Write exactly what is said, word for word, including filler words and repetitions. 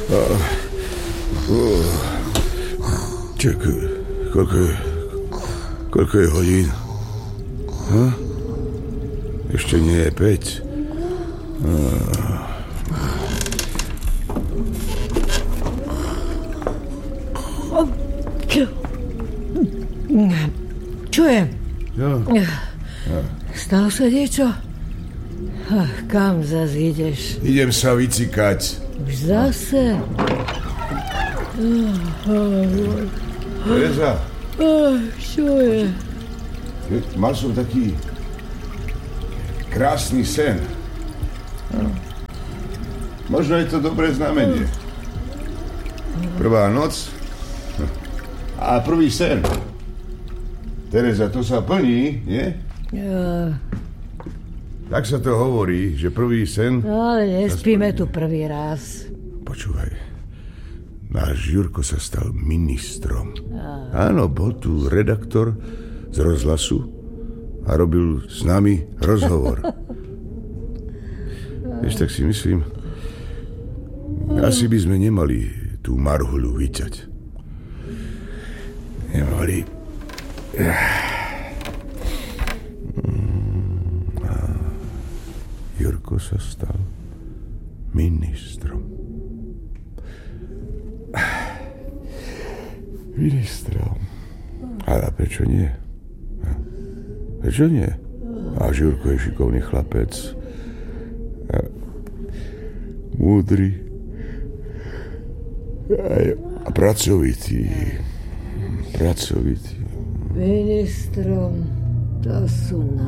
Čakaj, koľko je... Koľko je hodín? Ha? Ešte nie je päť. Čo je? Ja. Ja. Stalo sa niečo? Ach, kam zas ideš? Idem sa vycikať. Už zase? Tereza. Ach, čo je? Mal som taký krásny sen. Možno je to dobré znamenie. Prvá noc a prvý sen. Tereza, to sa plní, nie? Ja. Tak sa to hovorí, že prvý sen... Ale nespíme tu prvý raz. Počúvaj, náš Jurko sa stal ministrom. A. Áno, bol tu redaktor z rozhlasu a robil s nami rozhovor. Vieš, tak si myslím, asi by sme nemali tú marhuľu vyťať. Nemali... Jurko sa stal ministrom. Ministrom. A prečo nie? Prečo nie? A Jurko je šikovný chlapec. A múdry. A pracovitý. Pracovitý. Ministrom, to sú